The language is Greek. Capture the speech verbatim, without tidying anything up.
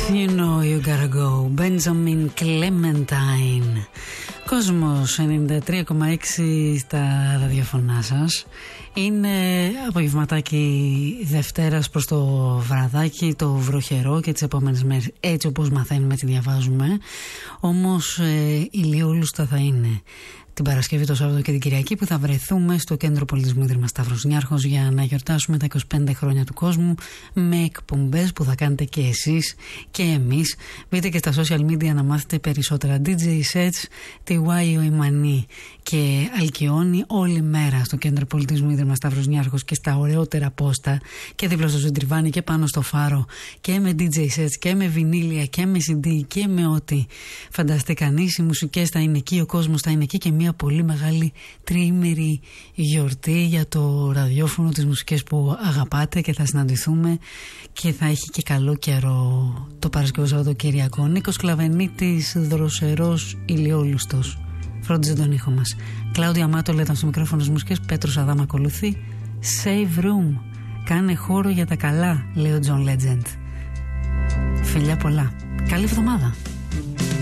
You know you gotta go. Benjamin Clementine. Κόσμος ενενήντα τρία κόμμα έξι στα ραδιοφωνά σας. Είναι απογευματάκι Δευτέρας προς το βραδάκι, το βροχερό και τις επόμενες μέρες, έτσι όπως μαθαίνουμε, έτσι διαβάζουμε. Όμως ε, ηλιόλουστα θα είναι την Παρασκευή, το Σάββατο και την Κυριακή, που θα βρεθούμε στο Κέντρο Πολιτισμού Ίδρυμα Σταύρος Νιάρχος για να γιορτάσουμε τα είκοσι πέντε χρόνια του κόσμου με εκπομπές που θα κάνετε και εσείς και εμείς. Μπείτε και στα social media να μάθετε περισσότερα. ντι τζέι sets, τη Βάιο Ημανή και Αλκιόνι όλη μέρα στο Κέντρο Πολιτισμού Ίδρυμα Σταύρος Νιάρχος και στα ωραιότερα πόστα και δίπλα στο Ζουντριβάνι και πάνω στο Φάρο και με ντι τζέι sets και με βινίλια και με σι ντι και με ό,τι φανταστεί κανείς. Οι μουσικές θα είναι εκεί, ο κόσμος θα είναι εκεί και μια πολύ μεγάλη τριήμερη γιορτή για το ραδιόφωνο, τις μουσικές που αγαπάτε, και θα συναντηθούμε και θα έχει και καλό καιρό το Παρασκευό Σαββατοκυριακό. Νίκος Κλαβενίτης, δροσερός, ηλιόλουστος, φρόντιζε τον ήχο μας. Κλάουδια Μάτολα ήταν στο μικρόφωνο της μουσικής, Πέτρος Αδάμ ακολουθεί. Save room, κάνε χώρο για τα καλά, λέει ο John Legend. Φιλιά πολλά, καλή εβδομάδα.